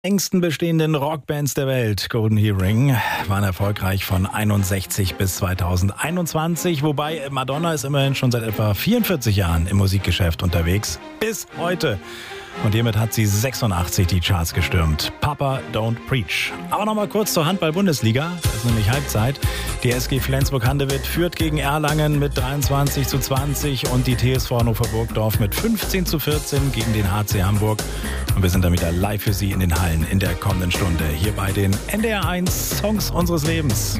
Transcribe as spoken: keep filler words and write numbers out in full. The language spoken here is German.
längsten bestehenden Rockbands der Welt, Golden Earring, waren erfolgreich von einundsechzig bis zweitausendeinundzwanzig, wobei Madonna ist immerhin schon seit etwa vierundvierzig Jahren im Musikgeschäft unterwegs, bis heute. Und hiermit hat sie sechsundachtzig die Charts gestürmt. Papa Don't Preach. Aber nochmal kurz zur Handball-Bundesliga. Das ist nämlich Halbzeit. Die S G Flensburg-Handewitt führt gegen Erlangen mit dreiundzwanzig zu zwanzig und die T S V Hannover Burgdorf mit fünfzehn zu vierzehn gegen den H C Hamburg. Und wir sind dann wieder live für Sie in den Hallen in der kommenden Stunde. Hier bei den N D R eins Songs unseres Lebens.